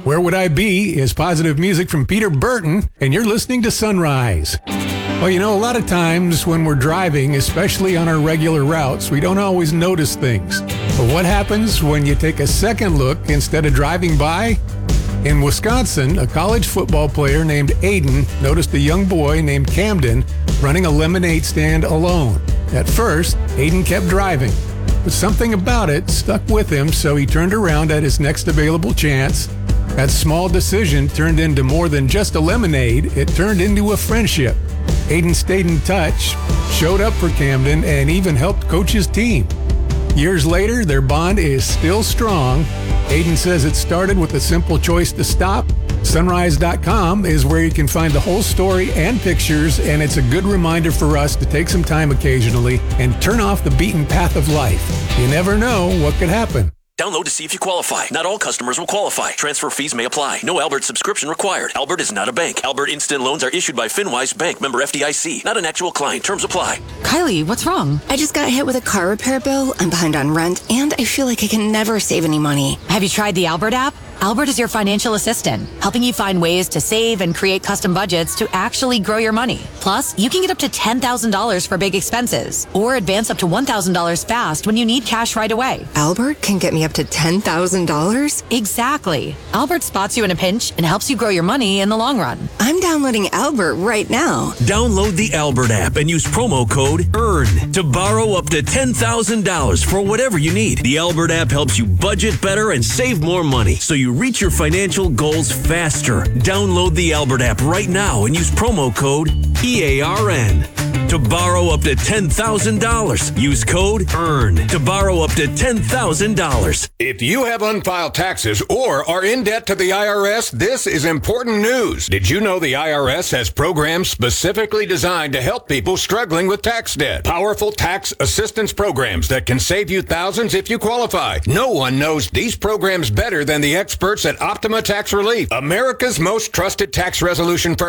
Where Would I Be is positive music from Peter Burton, and you're listening to Sunrise. Well, a lot of times when we're driving, especially on our regular routes, we don't always notice things. But what happens when you take a second look instead of driving by? In Wisconsin, a college football player named Aiden noticed a young boy named Camden running a lemonade stand alone. At first, Aiden kept driving, but something about it stuck with him, so he turned around at his next available chance. That small decision turned into more than just a lemonade. It turned into a friendship. Aiden stayed in touch, showed up for Camden, and even helped coach his team. Years later, their bond is still strong. Aiden says it started with a simple choice to stop. Sunrise.com is where you can find the whole story and pictures, and it's a good reminder for us to take some time occasionally and turn off the beaten path of life. You never know what could happen. Download to see if you qualify. Not all customers will qualify. Transfer fees may apply. No Albert subscription required. Albert is not a bank. Albert Instant Loans are issued by FinWise Bank, member FDIC. Not an actual client. Terms apply. Kylie, what's wrong? I just got hit with a car repair bill. I'm behind on rent, and I feel like I can never save any money. Have you tried the Albert app? Albert is your financial assistant, helping you find ways to save and create custom budgets to actually grow your money. Plus, you can get up to $10,000 for big expenses or advance up to $1,000 fast when you need cash right away. Albert can get me up to $10,000? Exactly. Albert spots you in a pinch and helps you grow your money in the long run. I'm downloading Albert right now. Download the Albert app and use promo code EARN to borrow up to $10,000 for whatever you need. The Albert app helps you budget better and save more money, so you reach your financial goals faster. Download the Albert app right now and use promo code EARN to borrow up to $10,000. Use code EARN to borrow up to $10,000. If you have unfiled taxes or are in debt to the IRS, this is important news. Did you know the IRS has programs specifically designed to help people struggling with tax debt? Powerful tax assistance programs that can save you thousands if you qualify. No one knows these programs better than the experts at Optima Tax Relief, America's most trusted tax resolution firm.